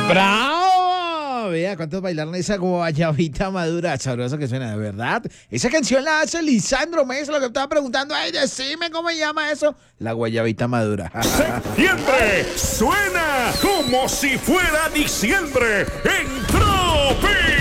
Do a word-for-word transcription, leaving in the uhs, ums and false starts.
¡Bravo! Vea, ¿cuántos bailaron esa guayabita madura? Sabroso que suena, de verdad. Esa canción la hace Lisandro Mesa, lo que estaba preguntando. Ay, decime cómo se llama eso. La guayabita madura. Septiembre suena como si fuera diciembre en Tropi.